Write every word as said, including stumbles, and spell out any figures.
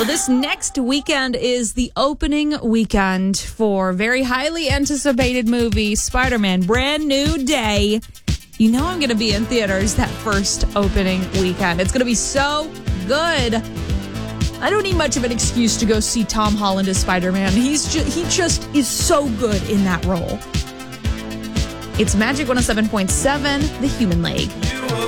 Well, this next weekend is the opening weekend for very highly anticipated movie, Spider-Man Brand New Day. You know I'm going to be in theaters that first opening weekend. It's going to be so good. I don't need much of an excuse to go see Tom Holland as Spider-Man. He's ju- he just is so good in that role. It's Magic one oh seven point seven, The Human League.